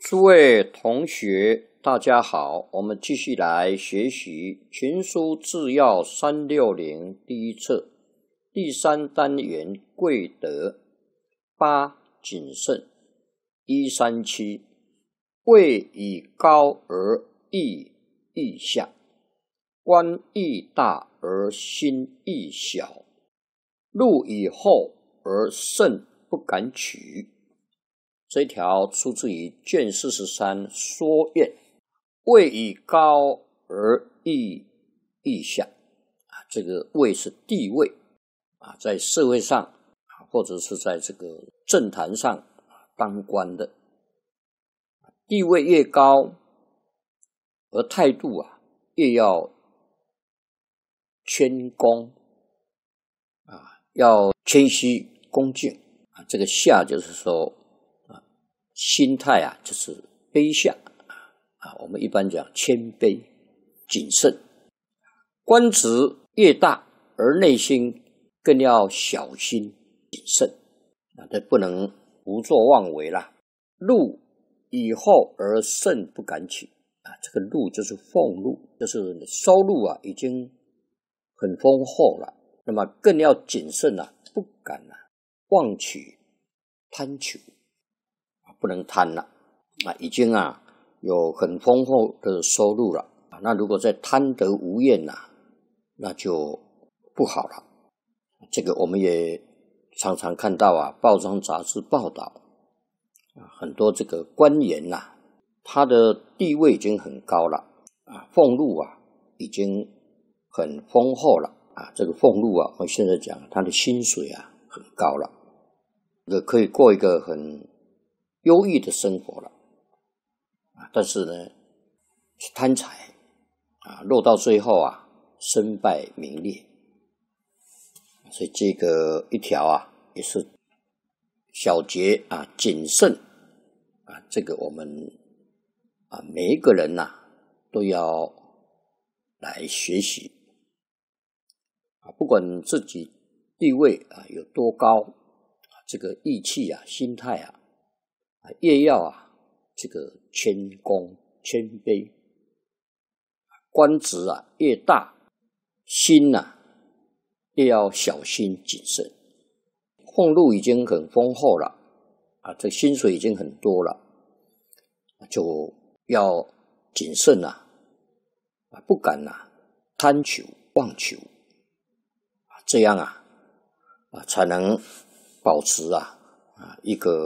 诸位同学，大家好，我们继续来学习群书治要360第一册第3单元贵德8谨慎137位以高而义亦下，官亦大而心亦小，禄以厚而慎不敢取。这一条出自于卷43说愿，位以高而义亦下。这个位是地位在社会上或者是在这个政坛上当官的，地位越高，而态度越要谦恭要谦虚恭敬这个下就是说心态就是卑下我们一般讲谦卑谨慎。官职越大而内心更要小心谨慎这不能胡作妄为啦。禄以厚而慎不敢取这个禄就是俸禄，就是收入已经很丰厚了，那么更要谨慎不敢妄取贪求不能贪了已经有很丰厚的收入了那如果再贪得无厌那就不好了。这个我们也常常看到报章杂志报道很多这个官员他的地位已经很高了俸禄已经很丰厚了这个俸禄我现在讲他的薪水很高了，可以过一个很优异的生活了但是呢贪财落到最后身败名裂。所以这个一条也是小节谨慎这个我们每一个人都要来学习不管自己地位有多高这个义气心态越要这个谦恭谦卑。官职越大，心越要小心谨慎。俸禄已经很丰厚了这薪水已经很多了，就要谨慎不敢贪求妄求这样才能保持一个